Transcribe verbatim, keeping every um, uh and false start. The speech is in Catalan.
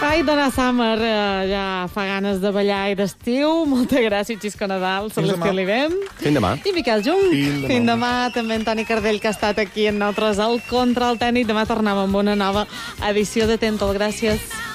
Ai, Donna Summer, eh, ja fa ganes de ballar i d'estiu. Moltes gràcies, Xisco Nadal, Celeste Olivem. Fins demà. I Miquel Jung. Fins demà. Fins demà. També Antoni Cardell, que ha estat aquí amb nosaltres al control tècnic. Demà tornem amb una nova edició de Tentol. Gràcies.